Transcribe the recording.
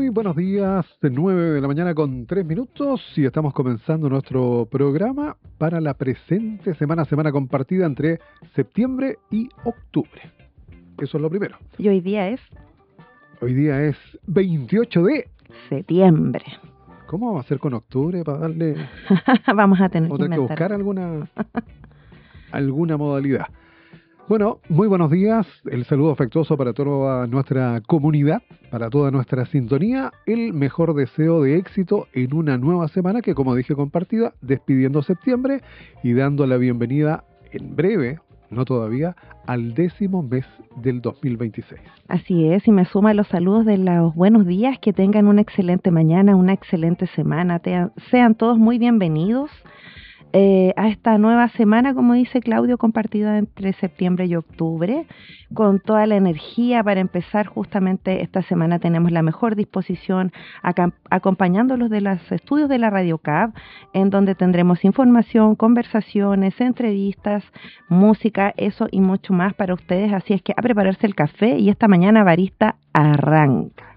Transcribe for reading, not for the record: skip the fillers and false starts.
Muy buenos días, de 9 de la mañana con 3 minutos y estamos comenzando nuestro programa para la presente semana compartida entre septiembre y octubre. Eso es lo primero. Y hoy día es 28 de septiembre. ¿Cómo vamos a hacer con octubre para darle? Vamos a tener que buscar alguna modalidad. Bueno, muy buenos días, el saludo afectuoso para toda nuestra comunidad, para toda nuestra sintonía, el mejor deseo de éxito en una nueva semana que, como dije, compartida, despidiendo septiembre y dando la bienvenida en breve, no todavía, al 10º mes del 2026. Así es, y me suma los saludos de los buenos días, que tengan una excelente mañana, una excelente semana, sean todos muy bienvenidos a esta nueva semana, como dice Claudio, compartida entre septiembre y octubre, con toda la energía para empezar. Justamente esta semana tenemos la mejor disposición acompañándolos de los estudios de la Radio CAB, en donde tendremos información, conversaciones, entrevistas, música, eso y mucho más para ustedes. Así es que a prepararse el café y esta mañana Barista arranca.